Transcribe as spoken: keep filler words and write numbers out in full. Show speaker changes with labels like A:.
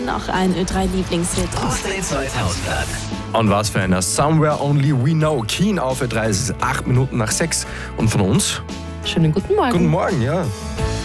A: noch ein Ö drei Lieblingshit.
B: Aus den zweitausendern.
C: Und was für einer Somewhere Only We Know. Keen auf Ö drei, es ist acht Minuten nach sechs. Und von uns?
A: Schönen guten Morgen.
C: Guten Morgen, ja.